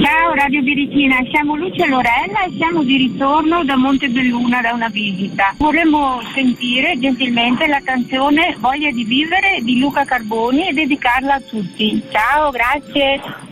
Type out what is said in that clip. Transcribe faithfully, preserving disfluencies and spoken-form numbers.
Ciao Radio Birichina, siamo Lucia e Lorella e siamo di ritorno da Montebelluna da una visita. Vorremmo sentire gentilmente la canzone Voglia di vivere di Luca Carboni e dedicarla a tutti. Ciao, grazie.